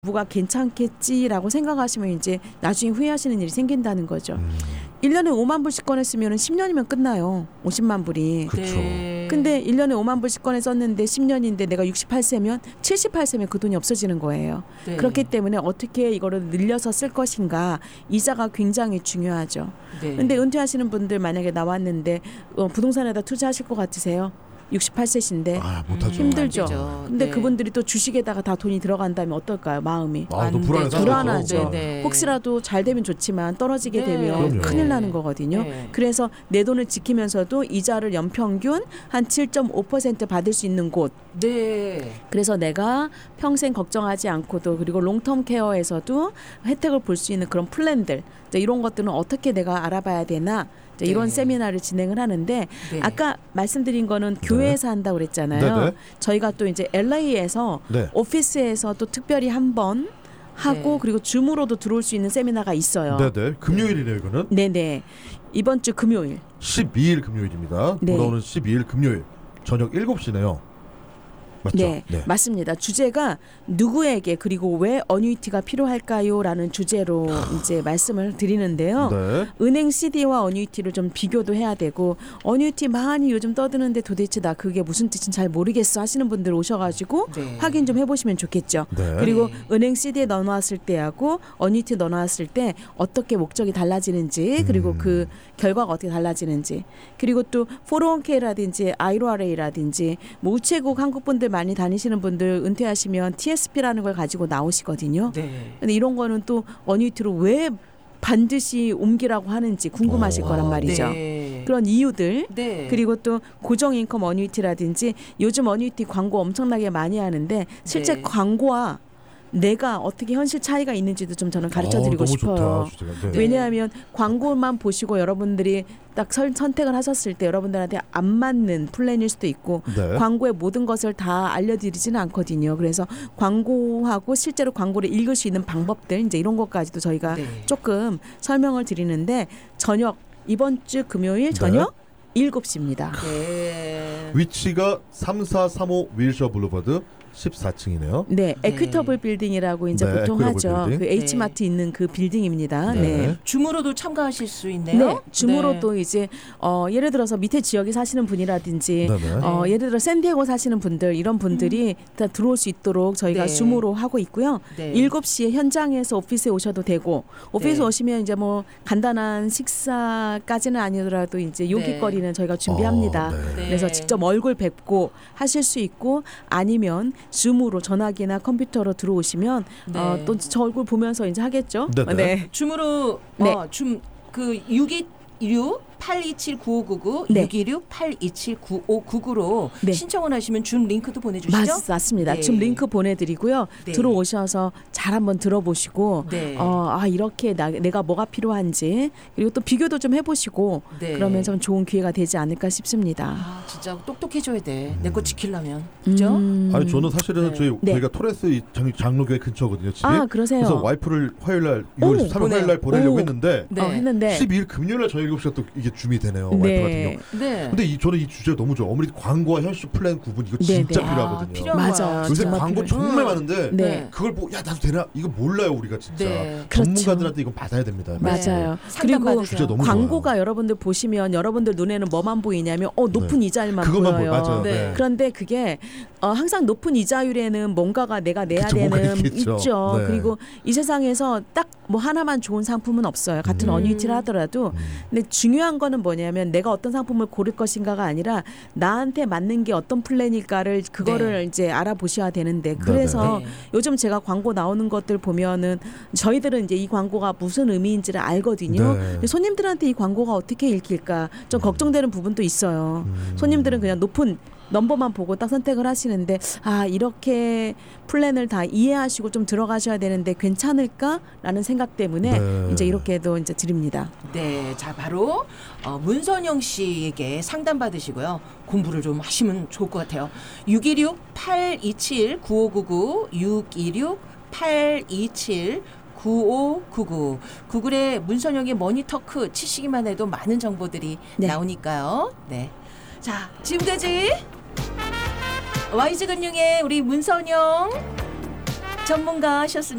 뭐가 괜찮겠지라고 생각하시면 이제 나중에 후회하시는 일이 생긴다는 거죠. 1년에 5만 불씩 꺼냈으면 10년이면 끝나요. 50만 불이. 그렇죠. 네. 근데 1년에 5만 불씩 꺼내 썼는데 10년인데 내가 68세면 78세면 그 돈이 없어지는 거예요. 네. 그렇기 때문에 어떻게 이거를 늘려서 쓸 것인가 이자가 굉장히 중요하죠. 네. 근데 은퇴하시는 분들 만약에 나왔는데 부동산에다 투자하실 것 같으세요? 68세신데 못하죠. 힘들죠. 안 되죠. 근데 네. 그분들이 또 주식에다가 다 돈이 들어간다면 어떨까요? 마음이. 너 안 불안해서 되죠. 불안하죠. 네. 혹시라도 잘 되면 좋지만 떨어지게 네. 되면 그럼요. 큰일 나는 거거든요. 네. 그래서 내 돈을 지키면서도 이자를 연평균 한 7.5% 받을 수 있는 곳. 네. 그래서 내가 평생 걱정하지 않고도 그리고 롱텀 케어에서도 혜택을 볼 수 있는 그런 플랜들 이런 것들은 어떻게 내가 알아봐야 되나 이런 네. 세미나를 진행을 하는데 네. 아까 말씀드린 거는 교회에서 한다고 그랬잖아요. 네네. 저희가 또 이제 LA에서 네. 오피스에서 또 특별히 한 번 하고 네. 그리고 줌으로도 들어올 수 있는 세미나가 있어요. 네네. 금요일이네요, 이거는. 네네. 이번 주 금요일. 12일 금요일입니다. 네. 돌아오는 12일 금요일 저녁 7시네요. 맞죠? 네, 맞습니다. 주제가 누구에게 그리고 왜 어뉴이티가 필요할까요?라는 주제로 이제 말씀을 드리는데요. 네. 은행 CD와 어뉴이티를 좀 비교도 해야 되고 어뉴이티 많이 요즘 떠드는데 도대체 나 그게 무슨 뜻인지 잘 모르겠어 하시는 분들 오셔가지고 네. 확인 좀 해보시면 좋겠죠. 네. 그리고 네. 은행 CD에 넣어놨을 때하고 어뉴이티 넣어놨을 때 어떻게 목적이 달라지는지 그리고 그 결과가 어떻게 달라지는지 그리고 또 401k라든지 IRA라든지 뭐 우체국 한국 분들 많이 다니시는 분들 은퇴하시면 TSP라는 걸 가지고 나오시거든요. 네. 근데 이런 거는 또 어뉴이티로 왜 반드시 옮기라고 하는지 궁금하실 거란 말이죠. 네. 그런 이유들 네. 그리고 또 고정 인컴 어뉴이티라든지 요즘 어뉴이티 광고 엄청나게 많이 하는데 실제 네. 광고와 내가 어떻게 현실 차이가 있는지도 좀 저는 가르쳐 드리고 너무 싶어요. 좋다, 주제가. 네. 왜냐하면 광고만 보시고 여러분들이 딱 선택을 하셨을 때 여러분들한테 안 맞는 플랜일 수도 있고 네. 광고의 모든 것을 다 알려드리지는 않거든요. 그래서 광고하고 실제로 광고를 읽을 수 있는 방법들 이제 이런 것까지도 저희가 네. 조금 설명을 드리는데 저녁 이번 주 금요일 저녁 7시입니다. 네. 위치가 3435 윌셔 블루버드 14층이네요. 네, 네. 에퀴터블 빌딩이라고 이제 네, 보통 에퀴터블 하죠. 빌딩. 그 H마트 있는 그 빌딩입니다. 네. 줌으로도 참가하실 수 있네요. 네, 줌으로도 이제 예를 들어서 밑에 지역에 사시는 분이라든지 네네. 예를 들어 샌디에고 사시는 분들 이런 분들이 다 들어올 수 있도록 저희가 네. 줌으로 하고 있고요. 네. 7시에 현장에서 오피스에 오셔도 되고 오피스 네. 오시면 이제 뭐 간단한 식사까지는 아니더라도 이제 요깃거리는 저희가 준비합니다. 네. 그래서 직접 얼굴 뵙고 하실 수 있고 아니면 줌으로 전화기나 컴퓨터로 들어오시면 네. 또 저 얼굴 보면서 이제 하겠죠. 네네. 네. 줌으로 네. 줌그 626 827-9599 네. 626-827-9599로 네. 신청을 하시면 줌 링크도 보내주시죠? 맞습니다. 네. 지금 링크 보내드리고요. 네. 들어오셔서 잘 한번 들어보시고 네. 이렇게 내가 뭐가 필요한지 그리고 또 비교도 좀 해보시고 네. 그러면 좀 좋은 기회가 되지 않을까 싶습니다. 아, 진짜 똑똑해져야 돼. 내 거 지키려면. 그죠? 아니 저는 사실은 네. 저희가 토레스 이 장로교회 근처거든요. 집이. 그러세요? 그래서 와이프를 화요일날 2월 23일 화요일날 보내려고 오. 했는데 네. 했는데 12일 금요일날 저녁 7시가 또 이게 줌이 되네요. 네. 와이프 같은 경우. 네. 근데 저는 이 주제가 너무 좋아. 어머니 광고와 현실 플랜 구분 이거 네, 진짜 네. 필요하거든요. 필요한 맞아요. 거야. 요새 정말 광고 필요해요. 정말 많은데 네. 그걸 보고 야 나도 되나? 이거 몰라요 우리가 진짜. 네. 전문가들한테 이건 받아야 됩니다. 맞아요. 상담 그리고 받으세요. 주제 너무 광고가 여러분들 보시면 여러분들 눈에는 뭐만 보이냐면 높은 이자율만 그것만 보여요. 맞아요. 네. 네. 그런데 그게 항상 높은 이자율에는 뭔가가 내가 내야 그쵸, 뭔가 되는 있겠죠. 있죠. 네. 그리고 이 세상에서 딱 뭐 하나만 좋은 상품은 없어요. 같은 어뉴이티를 하더라도. 근데 중요한 거는 뭐냐면 내가 어떤 상품을 고를 것인가가 아니라 나한테 맞는 게 어떤 플랜일까를 그거를 네. 이제 알아보셔야 되는데 그래서 네. 요즘 제가 광고 나오는 것들 보면은 저희들은 이제 이 광고가 무슨 의미인지를 알거든요. 네. 근데 손님들한테 이 광고가 어떻게 읽힐까 좀 걱정되는 부분도 있어요. 손님들은 그냥 높은 넘버만 보고 딱 선택을 하시는데 이렇게 플랜을 다 이해하시고 좀 들어가셔야 되는데 괜찮을까라는 생각 때문에 네. 이제 이렇게도 이제 드립니다. 네, 자 바로 문선영 씨에게 상담 받으시고요. 공부를 좀 하시면 좋을 것 같아요. 616-827-9599 616-827-9599 구글에 문선영의 머니터크 치시기만 해도 많은 정보들이 네. 나오니까요. 네, 자 지금까지 와이즈금융의 우리 문선영 전문가셨습니다.